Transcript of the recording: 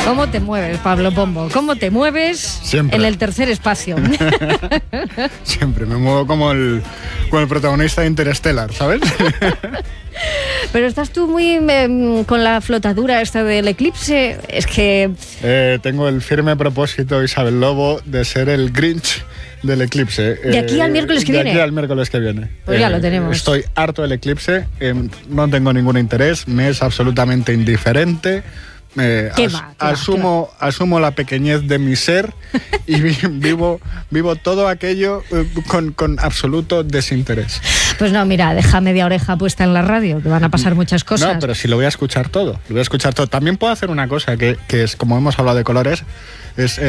¿Cómo te mueves, Pablo Pombo? ¿Cómo te mueves Siempre. en el tercer espacio? Siempre me muevo como el protagonista de Interstellar, ¿sabes? Pero estás tú muy con la flotadura esta del eclipse. Es que... Tengo el firme propósito, Isabel Lobo, de ser el Grinch del eclipse. ¿De aquí al miércoles que viene? De aquí al miércoles que viene. Pues ya lo tenemos. Estoy harto del eclipse, no tengo ningún interés, me es absolutamente indiferente. Asumo la pequeñez de mi ser y vivo todo aquello con absoluto desinterés. Pues no, mira, deja media oreja puesta en la radio, que van a pasar muchas cosas. No, pero si lo voy a escuchar todo. También puedo hacer una cosa que es, como hemos hablado de colores, es